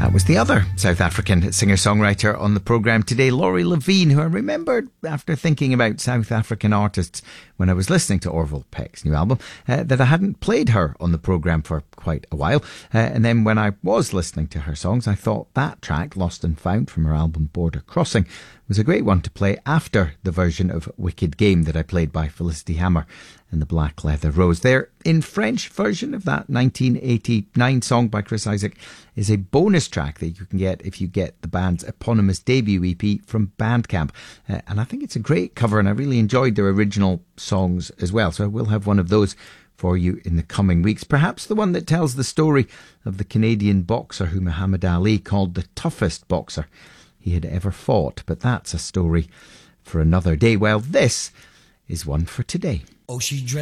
That was the other South African singer-songwriter on the programme today, Laurie Levine, who I remembered after thinking about South African artists when I was listening to Orville Peck's new album, that I hadn't played her on the programme for quite a while. And then when I was listening to her songs, I thought that track, Lost and Found, from her album Border Crossing, was a great one to play after the version of Wicked Game that I played by Felicity Hammer and the Black Leather Rose. Their in French version of that 1989 song by Chris Isaak is a bonus track that you can get if you get the band's eponymous debut EP from Bandcamp. And I think it's a great cover, and I really enjoyed their original songs as well. So I will have one of those for you in the coming weeks. Perhaps the one that tells the story of the Canadian boxer who Muhammad Ali called the toughest boxer he had ever fought. But that's a story for another day. Well, this is one for today. Oh, she